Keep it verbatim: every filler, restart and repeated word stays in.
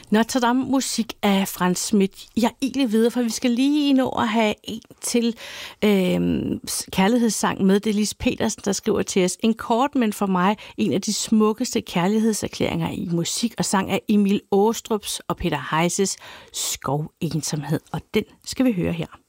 Notre Dame musik af Franz Schmidt. Jeg er egentlig videre, for vi skal lige nå at have en til øh, kærlighedssang med. Det er Lis Petersen, der skriver til os. En kort, men for mig en af de smukkeste kærlighedserklæringer i musik og sang af Emil Aarestrups og Peter Heises Skovensomhed. Og den skal vi høre her.